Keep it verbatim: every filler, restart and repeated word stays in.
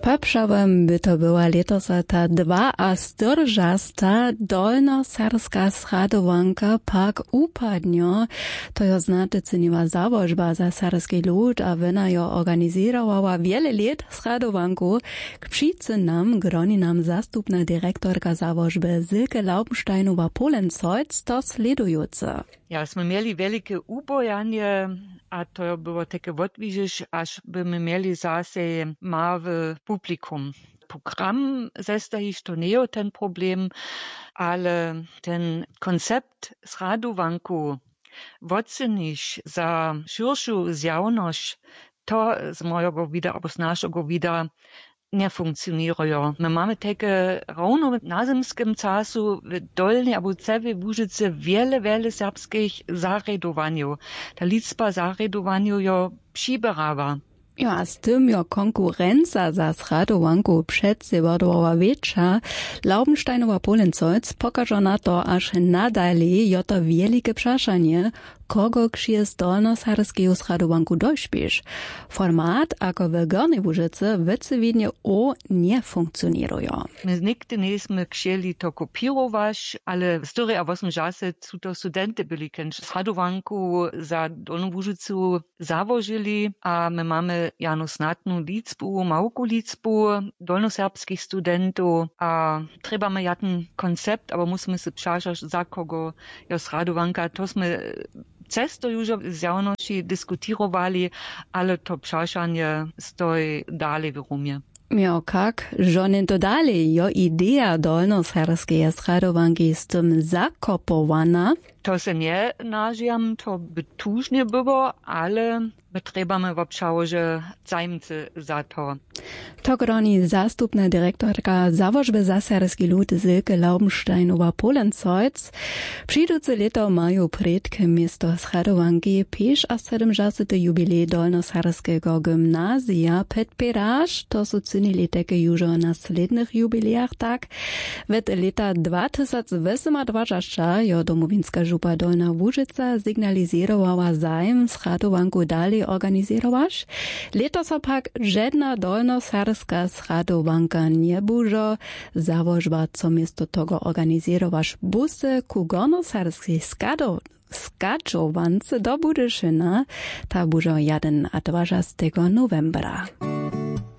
Poprzałem by to była letosa ta dwa a styrżasta dolnoserska schradowanka pak upadnio. To jo znate cyniła założba za serski lud, a wena jo organizowała wiele lat schradowanku. K przycy nam groni nam zastupna dyrektorka założby Silke Laubensteinowa-Polenzoic to sledujące. Ja, sme mieli veľké ubojanie a to było takie odwidzisz, aż by my mieli zase mały publikum. Program zestajiš to nie ten problem, ale ten koncept schradowanku oceniš za širšu zjavność, to z mojego vida, albo z naszego vida nie funkcjonują. My mamy takie równo na zimskim czasu w Dolnej albo całej Łużycy wiele, wiele serbskich zaredowaniów. Ta liczba zaredowaniów jo przybierała. Ja, a z tym jo konkurencja za schradowanku przedsiewodowała większa. Laubensteinowa-Polenzoic pokaże na to, aż nadali jo to wielkie przeszanie, kogo ksie z dolnoserskiego schradowanku dośpisz. Format, ako w Gornej Łużycy, wycywidnie o nie funkcjonują. My nigdy nie sme chcieli to kopierować, ale w cztery a osiem czasy są to studenty byli, którzy schradowanku za Dolną Łużycu założyli, a my mamy jano snadną liczbę, małku liczbę dolnoserbskich studentów, a trzeba ja ten koncept, ale musimy się przeszać, za kogo jest schradowanka, to sme Cesto już z javnosti diskutirowali, ale to przeszanie stoi dalej w rumie. Ja, kak, żonen to dalej, jo idea dolnoserskie schradowanki z tym zakopowana. To se nie nažiam, to by tužne było, ale my trebamy w obszarze zajmcy za to. To groni zastupna dyrektorka założby za serski lud Silke Laubensteinowa-Polenzoic. Przyjduce leto mają predke miasto schradowanki pięć a siedemdziesiąty jubilej dolnoserskiego gimnazja podpieraż. To są cynili takie już o naslednych jubilejach, tak. Wet leta dwa tysiące dwadzieścia jo domowinska župa Dolna Łużyca signalizowała zajem schradowanku dalej organizować. Letos pak żadna dolnoserska schradowanka nie będzie. Założba, co miasto tego organizować busy ku gornoserskiej skado skaczowance do Budyszyna. Ta będzie jeden a dwudziestego novembra.